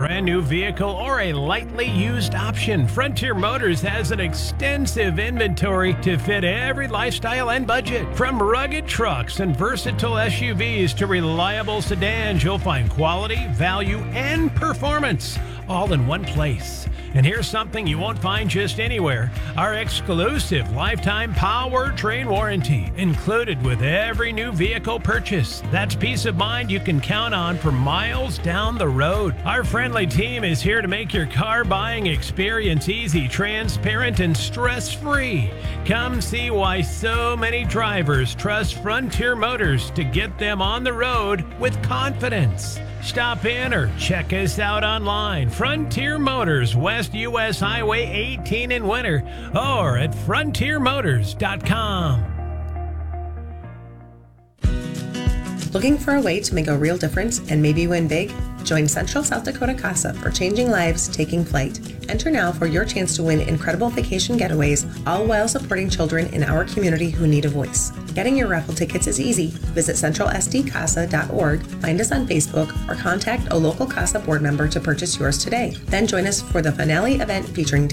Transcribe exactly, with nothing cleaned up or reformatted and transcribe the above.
brand new vehicle or a lightly used option, Frontier Motors has an extensive inventory to fit every lifestyle and budget. From rugged trucks and versatile S U Vs to reliable sedans, you'll find quality, value, and performance all in one place. And here's something you won't find just anywhere. Our exclusive lifetime powertrain warranty included with every new vehicle purchase. That's peace of mind you can count on for miles down the road. Our friendly team is here to make your car buying experience easy, transparent, and stress-free. Come see why so many drivers trust Frontier Motors to get them on the road with confidence. Stop in or check us out online. Frontier Motors, West U S Highway eighteen in Winter, or at frontier motors dot com. Looking for a way to make a real difference and maybe win big? Join Central South Dakota CASA for Changing Lives, Taking Flight. Enter now for your chance to win incredible vacation getaways, all while supporting children in our community who need a voice. Getting your raffle tickets is easy. Visit central s d casa dot org, find us on Facebook, or contact a local CASA board member to purchase yours today. Then join us for the finale event featuring